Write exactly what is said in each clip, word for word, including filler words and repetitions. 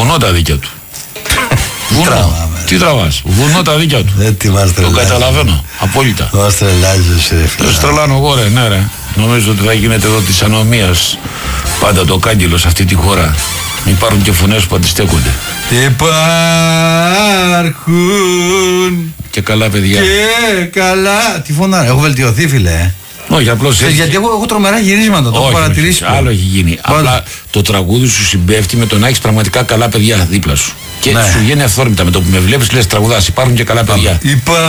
Βουνό τα δίκια του. Βουνό. Τι τραβάς. Βουνό τα δίκια του. Δεν τι μας τρελάζει. Το καταλαβαίνω. Απόλυτα. Μας τρελάζεις ρε φίλε. Το στρελάνω εγώ ρε, ναι ρε. Νομίζω ότι θα γίνεται εδώ της ανομίας πάντα το κάγκελο σε αυτή τη χώρα. Υπάρχουν και φωνές που αντιστέκονται. Υπάρχουν και καλά παιδιά. Και καλά. Τι φωνάρα, έχω βελτιωθεί φίλε. Όχι, απλώς έτσι. Γιατί εγώ έχω τρομερά γυρίσματα, το έχω παρατηρήσει. Όχι, άλλο έχει γίνει. Πάντα. Απλά το τραγούδι σου συμπέφτει με το να έχεις πραγματικά καλά παιδιά δίπλα σου. Και ναι. Σου βγαίνει αυθόρμητα με το που με βλέπεις, λες τραγουδάς. Υπάρχουν και καλά παιδιά.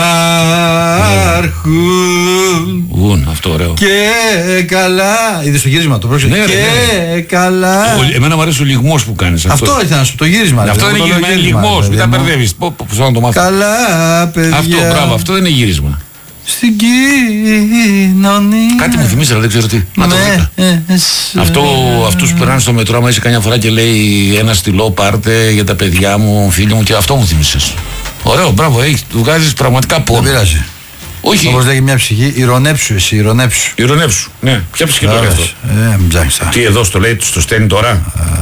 Υπάρχουν. Γουν, αυτό ωραίο. Και καλά. Είδες το γύρισμα, το πρόσεχε. Ναι, και ναι. καλά. Ο, εμένα μου αρέσει ο λιγμός που κάνεις. Αυτό, αυτό ήθελα να σου το γύρισμα. Ναι, αυτό δεν είναι γύρισμα, είναι λιγμός. Μην τα μπερδεύεις. Πώς θα το μάθω. Καλά, παιδιά. Αυτό, μπράβο, αυτό δεν είναι γύρισμα. Στην κοινωνία. Κάτι μου θυμίζει, αλλά δεν ξέρω τι. Να το βρήκα. Αυτό, αυτούς που περνάνε στο μετρό, άμα είσαι καμιά φορά και λέει ένα στυλό πάρτε για τα παιδιά μου, φίλοι μου, και αυτό μου θυμίσες. Ωραίο, μπράβο, έχει, του βγάζεις πραγματικά πόνο. Δεν πειράζει. Όχι. Όπως λέγει μια ψυχή, ηρωνέψου εσύ, ηρωνέψου. Ηρωνέψου, ναι. Ποια ψυχή το λέει αυτό. Ε, μην ψάχνεις. Τι εδώ στο λέει, στο στέλνει τώρα.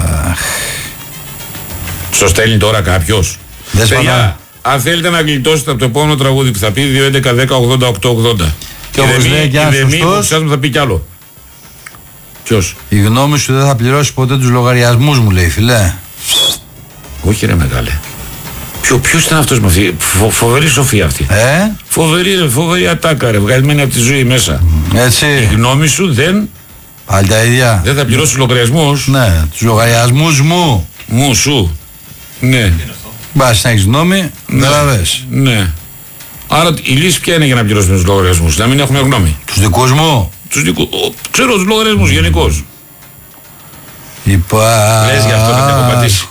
Στο στέλνει τώρα κάποιος. Παιδιά, αν θέλετε να γλιτώσετε από το επόμενο τραγούδι που θα πει δύο έντεκα δέκα ογδόντα οκτώ ογδόντα. Και όπως λέει και ένας σωστός, θα πει κι άλλο. Ποιος? Η γνώμη σου δεν θα πληρώσει ποτέ τους λογαριασμούς μου, λέει φιλέ. Όχι ρε μεγάλε. Ποιο, ποιος ήταν αυτός με αυτή, φο, φοβερή σοφία αυτή. Ε? Φοβερή, φοβερή ατάκα ρε, βγαλμένη από τη ζωή μέσα. Έτσι. Η γνώμη σου δεν... Πάλι τα ίδια. Δεν θα πληρώσει τους λογαριασμούς. Ναι, τους λογαριασμούς μου. Μου, σου. Ναι. Μπας να έχεις γνώμη, ναι. Δραβές. Ναι. Άρα η λύση ποια είναι για να πληρώσουμε τους λογαριασμούς, να μην έχουμε γνώμη. Τους δικούς μου. Τους δικούς, ξέρω τους λογαριασμούς γενικώς. Υπάρχουν. Λες γι' αυτό να την έχω πατήσει.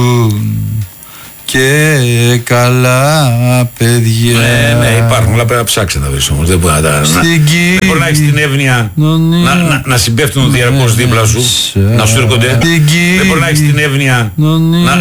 Και καλά παιδιά. Ναι, ναι, υπάρχουν, αλλά πρέπει να ψάξετε να βρεις όμως. Δεν μπορεί να, να, δεν μπορεί να έχεις την εύνοια να, να, να συμπέφτουν διαρκώς δίπλα σου, να σου έρχονται. Δεν μπορεί να έχεις την εύνοια να,